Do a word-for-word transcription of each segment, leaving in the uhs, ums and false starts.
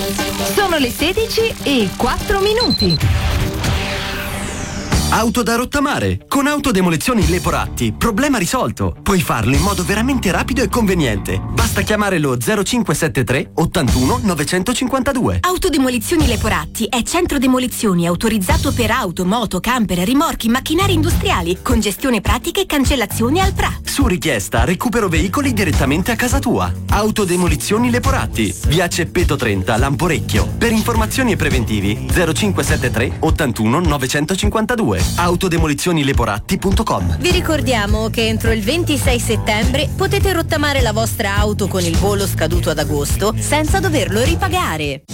Sono le sedici e quattro minuti. Auto da rottamare. Con Autodemolizioni Leporatti, problema risolto. Puoi farlo in modo veramente rapido e conveniente. Basta chiamare lo zero cinque sette tre ottantuno novecentocinquantadue. Autodemolizioni Leporatti è centro demolizioni autorizzato per auto, moto, camper, rimorchi, macchinari industriali, con gestione pratica e cancellazione al P R A. Su richiesta, recupero veicoli direttamente a casa tua. Autodemolizioni Leporatti, via Ceppeto trenta, Lamporecchio. Per informazioni e preventivi zero cinque sette tre ottantuno novecentocinquantadue. autodemolizioni leporatti punto com. Vi ricordiamo che entro il ventisei settembre potete rottamare la vostra auto con il bollo scaduto ad agosto senza doverlo ripagare.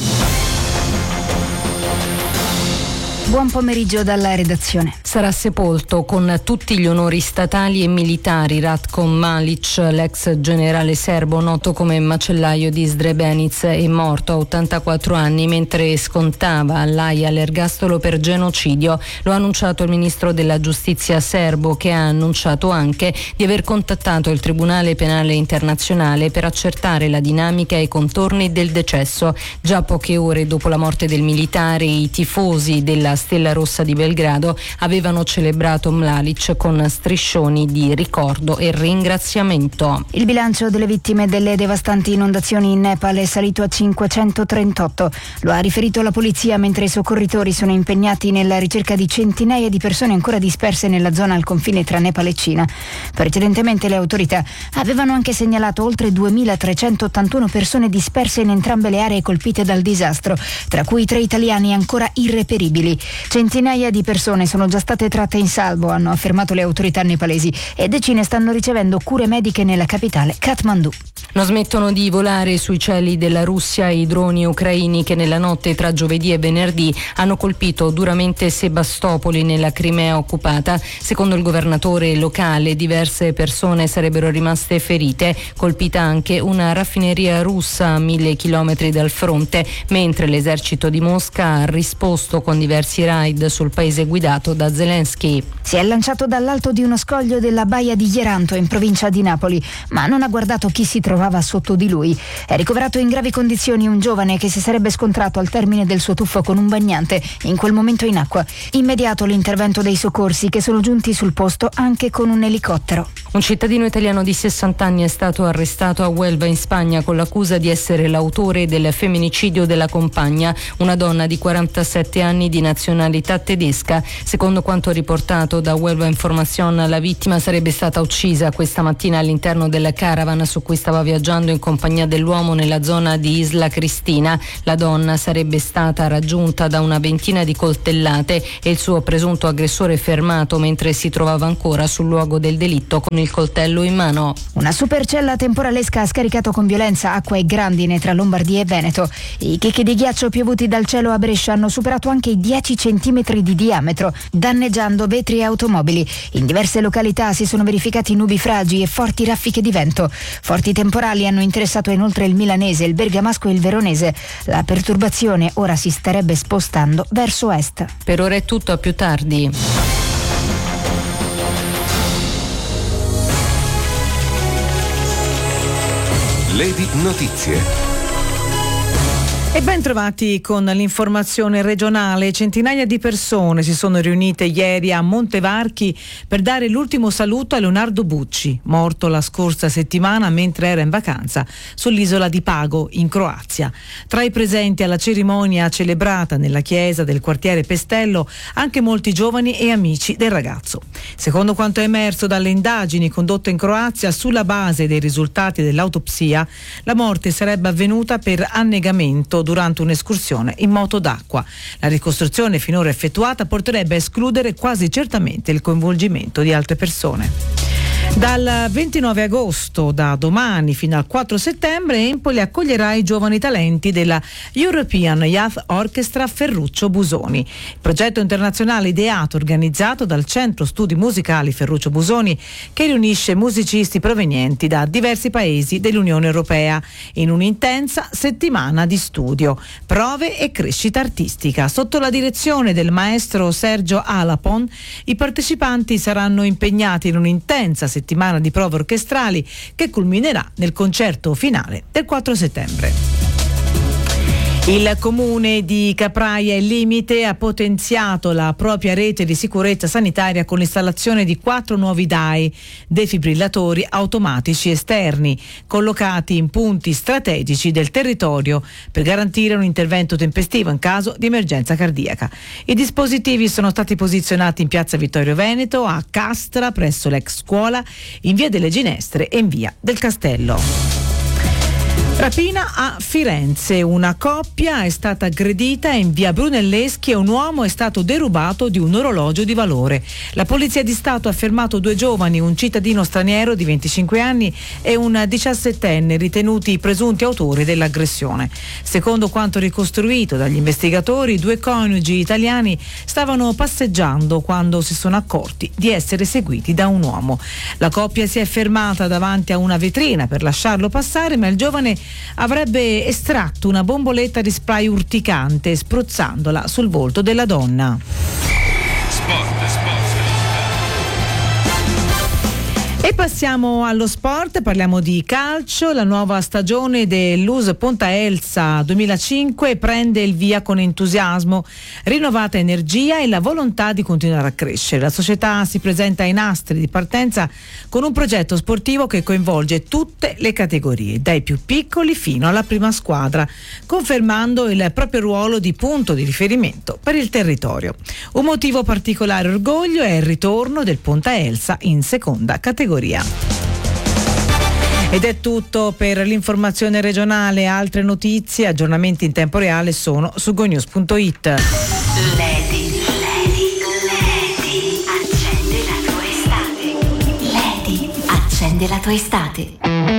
Buon pomeriggio dalla redazione. Sarà sepolto con tutti gli onori statali e militari Ratko Mladic, l'ex generale serbo noto come macellaio di Srebrenica, è morto a ottantaquattro anni mentre scontava all'Aia l'ergastolo per genocidio. Lo ha annunciato il ministro della giustizia serbo, che ha annunciato anche di aver contattato il Tribunale Penale Internazionale per accertare la dinamica e i contorni del decesso. Già poche ore dopo la morte del militare, i tifosi della Stella Rossa di Belgrado avevano celebrato Mladic con striscioni di ricordo e ringraziamento. Il bilancio delle vittime delle devastanti inondazioni in Nepal è salito a cinquecentotrentotto. Lo ha riferito la polizia, mentre i soccorritori sono impegnati nella ricerca di centinaia di persone ancora disperse nella zona al confine tra Nepal e Cina. Precedentemente le autorità avevano anche segnalato oltre duemilatrecentottantuno persone disperse in entrambe le aree colpite dal disastro, tra cui tre italiani ancora irreperibili. Centinaia di persone sono già state tratte in salvo, hanno affermato le autorità nepalesi, e decine stanno ricevendo cure mediche nella capitale, Kathmandu. Non smettono di volare sui cieli della Russia i droni ucraini che nella notte tra giovedì e venerdì hanno colpito duramente Sebastopoli nella Crimea occupata. Secondo il governatore locale, diverse persone sarebbero rimaste ferite. Colpita anche una raffineria russa a mille chilometri dal fronte, mentre l'esercito di Mosca ha risposto con diversi raid sul paese guidato da Zelensky. Si è lanciato dall'alto di uno scoglio della baia di Ieranto in provincia di Napoli, ma non ha guardato chi si trovava sotto di lui. È ricoverato in gravi condizioni un giovane che si sarebbe scontrato al termine del suo tuffo con un bagnante, in quel momento in acqua. Immediato l'intervento dei soccorsi, che sono giunti sul posto anche con un elicottero. Un cittadino italiano di sessanta anni è stato arrestato a Huelva in Spagna con l'accusa di essere l'autore del femminicidio della compagna, una donna di quarantasette anni di nazionalità tedesca. Secondo quanto riportato da Huelva Información, la vittima sarebbe stata uccisa questa mattina all'interno della caravan su cui stava viaggiando in compagnia dell'uomo nella zona di Isla Cristina. La donna sarebbe stata raggiunta da una ventina di coltellate e il suo presunto aggressore fermato mentre si trovava ancora sul luogo del delitto con il coltello in mano. Una supercella temporalesca ha scaricato con violenza acqua e grandine tra Lombardia e Veneto. I chicchi di ghiaccio piovuti dal cielo a Brescia hanno superato anche i dieci centimetri di diametro, danneggiando vetri e automobili. In diverse località si sono verificati nubifragi e forti raffiche di vento. Forti temporali hanno interessato inoltre il Milanese, il Bergamasco e il Veronese. La perturbazione ora si starebbe spostando verso est. Per ora è tutto, a più tardi. Lady Notizie. E ben trovati con l'informazione regionale. Centinaia di persone si sono riunite ieri a Montevarchi per dare l'ultimo saluto a Leonardo Bucci, morto la scorsa settimana mentre era in vacanza sull'isola di Pago in Croazia. Tra i presenti alla cerimonia celebrata nella chiesa del quartiere Pestello anche molti giovani e amici del ragazzo. Secondo quanto è emerso dalle indagini condotte in Croazia, sulla base dei risultati dell'autopsia, la morte sarebbe avvenuta per annegamento durante un'escursione in moto d'acqua. La ricostruzione finora effettuata porterebbe a escludere quasi certamente il coinvolgimento di altre persone. Dal ventinove agosto, da domani fino al quattro settembre, Empoli accoglierà i giovani talenti della European Youth Orchestra Ferruccio Busoni. Il progetto internazionale ideato e organizzato dal Centro Studi Musicali Ferruccio Busoni, che riunisce musicisti provenienti da diversi paesi dell'Unione Europea in un'intensa settimana di studio, prove e crescita artistica. Sotto la direzione del maestro Sergio Alapon, i partecipanti saranno impegnati in un'intensa settimana di prove orchestrali che culminerà nel concerto finale del quattro settembre. Il comune di Capraia e Limite ha potenziato la propria rete di sicurezza sanitaria con l'installazione di quattro nuovi D A I, defibrillatori automatici esterni, collocati in punti strategici del territorio per garantire un intervento tempestivo in caso di emergenza cardiaca. I dispositivi sono stati posizionati in piazza Vittorio Veneto, a Castra, presso l'ex scuola, in via delle Ginestre e in via del Castello. Rapina a Firenze. Una coppia è stata aggredita in via Brunelleschi e un uomo è stato derubato di un orologio di valore. La Polizia di Stato ha fermato due giovani, un cittadino straniero di venticinque anni e un diciassettenne, ritenuti i presunti autori dell'aggressione. Secondo quanto ricostruito dagli investigatori, i due coniugi italiani stavano passeggiando quando si sono accorti di essere seguiti da un uomo. La coppia si è fermata davanti a una vetrina per lasciarlo passare, ma il giovane avrebbe estratto una bomboletta di spray urticante spruzzandola sul volto della donna. Sport, sport. E passiamo allo sport, parliamo di calcio. La nuova stagione dell'U S Ponta Elsa duemilacinque prende il via con entusiasmo, rinnovata energia e la volontà di continuare a crescere. La società si presenta ai nastri di partenza con un progetto sportivo che coinvolge tutte le categorie, dai più piccoli fino alla prima squadra, confermando il proprio ruolo di punto di riferimento per il territorio. Un motivo particolare orgoglio è il ritorno del Ponta Elsa in seconda categoria. Ed è tutto per l'informazione regionale. Altre notizie, aggiornamenti in tempo reale sono su gonews punto it. Lady, Lady, Lady, accende la tua estate. Lady, accende la tua estate.